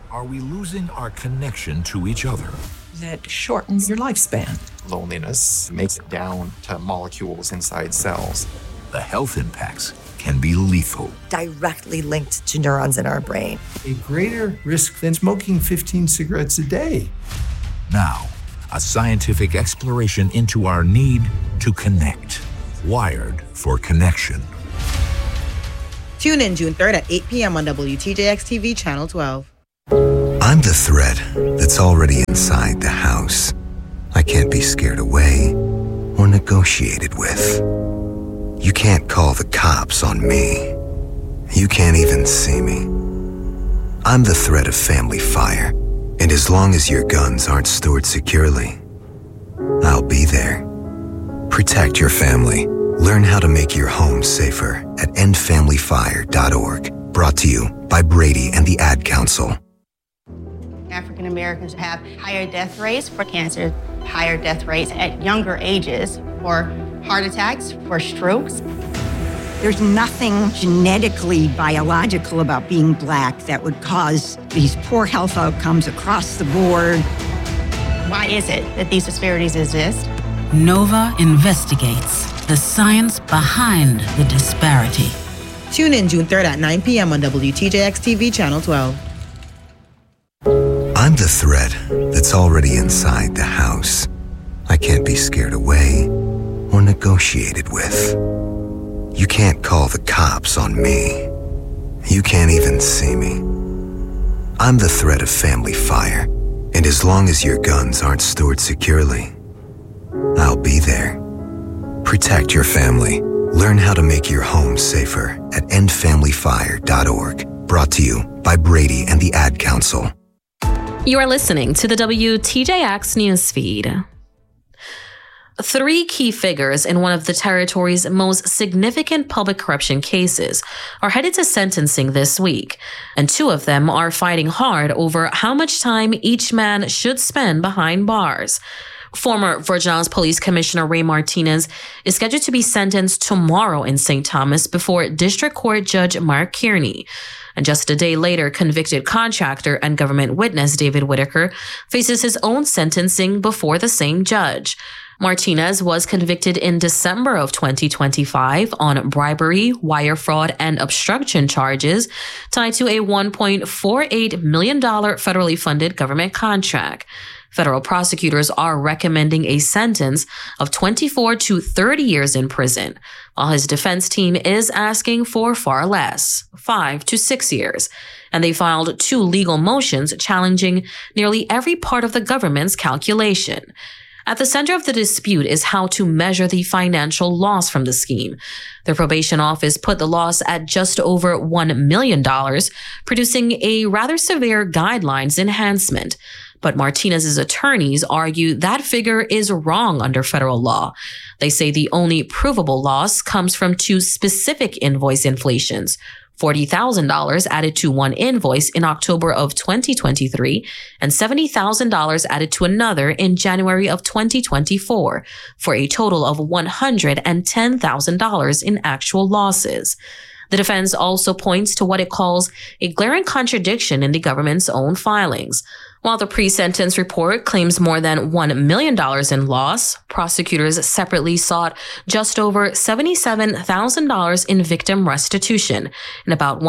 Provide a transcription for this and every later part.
Are we losing our connection to each other? That shortens your lifespan. Loneliness makes it down to molecules inside cells. The health impacts can be lethal. Directly linked to neurons in our brain. A greater risk than smoking 15 cigarettes a day. Now, a scientific exploration into our need to connect. Wired for connection. Tune in June 3rd at 8 p.m. on WTJX TV Channel 12. I'm the threat that's already inside the house. I can't be scared away or negotiated with. You can't call the cops on me. You can't even see me. I'm the threat of family fire, and as long as your guns aren't stored securely, I'll be there. Protect your family. Learn how to make your home safer at endfamilyfire.org. Brought to you by Brady and the Ad Council. African Americans have higher death rates for cancer, higher death rates at younger ages for heart attacks, for strokes. There's nothing genetically biological about being Black that would cause these poor health outcomes across the board. Why is it that these disparities exist? Nova investigates the science behind the disparity. Tune in June 3rd at 9 p.m. on WTJX TV Channel 12. I'm the threat that's already inside the house. I can't be scared away or negotiated with. You can't call the cops on me. You can't even see me. I'm the threat of family fire, and as long as your guns aren't stored securely, I'll be there. Protect your family. Learn how to make your home safer at endfamilyfire.org. Brought to you by Brady and the Ad Council. You are listening to the WTJX newsfeed. 3 key figures in one of the territory's most significant public corruption cases are headed to sentencing this week, and 2 of them are fighting hard over how much time each man should spend behind bars. Former Virgin Islands Police Commissioner Ray Martinez is scheduled to be sentenced tomorrow in St. Thomas before District Court Judge Mark Kearney. And just a day later, convicted contractor and government witness David Whitaker faces his own sentencing before the same judge. Martinez was convicted in December of 2025 on bribery, wire fraud, and obstruction charges tied to a $1.48 million federally funded government contract. Federal prosecutors are recommending a sentence of 24 to 30 years in prison, while his defense team is asking for far less, 5 to 6 years. And they filed 2 legal motions challenging nearly every part of the government's calculation. At the center of the dispute is how to measure the financial loss from the scheme. The probation office put the loss at just over $1 million, producing a rather severe guidelines enhancement. But Martinez's attorneys argue that figure is wrong under federal law. They say the only provable loss comes from 2 specific invoice inflations, $40,000 added to one invoice in October of 2023 and $70,000 added to another in January of 2024 for a total of $110,000 in actual losses. The defense also points to what it calls a glaring contradiction in the government's own filings. While the pre-sentence report claims more than $1 million in loss, prosecutors separately sought just over $77,000 in victim restitution and about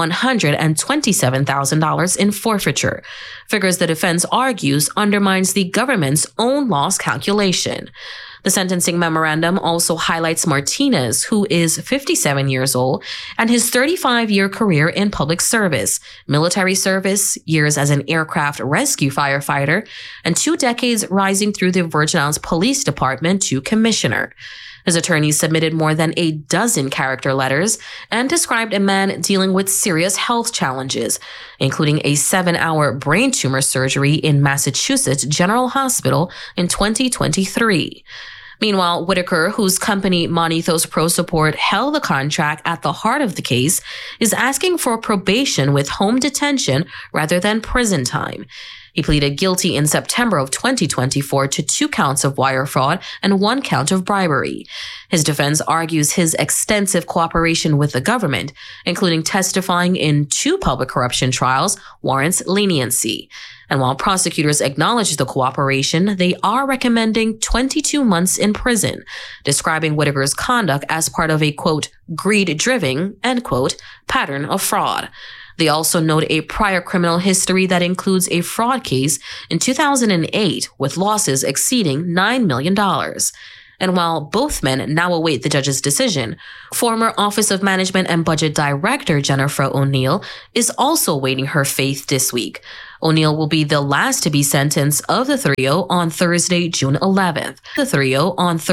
$127,000 in forfeiture, figures the defense argues undermines the government's own loss calculation. The sentencing memorandum also highlights Martinez, who is 57 years old, and his 35-year career in public service, military service, years as an aircraft rescue firefighter, and 2 decades rising through the Virgin Islands Police Department to commissioner. His attorneys submitted more than a dozen character letters and described a man dealing with serious health challenges, including a 7-hour brain tumor surgery in Massachusetts General Hospital in 2023. Meanwhile, Whitaker, whose company Monethos Pro Support held the contract at the heart of the case, is asking for probation with home detention rather than prison time. He pleaded guilty in September of 2024 to 2 counts of wire fraud and 1 count of bribery. His defense argues his extensive cooperation with the government, including testifying in 2 public corruption trials, warrants leniency. And while prosecutors acknowledge the cooperation, they are recommending 22 months in prison, describing Whitaker's conduct as part of a, quote, greed-driven, end quote, pattern of fraud. They also note a prior criminal history that includes a fraud case in 2008 with losses exceeding $9 million. And while both men now await the judge's decision, former Office of Management and Budget Director Jennifer O'Neill is also awaiting her fate this week. O'Neill will be the last to be sentenced of the trio on Thursday, June 11th.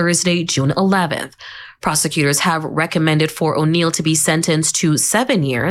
Prosecutors have recommended for O'Neill to be sentenced to 7 years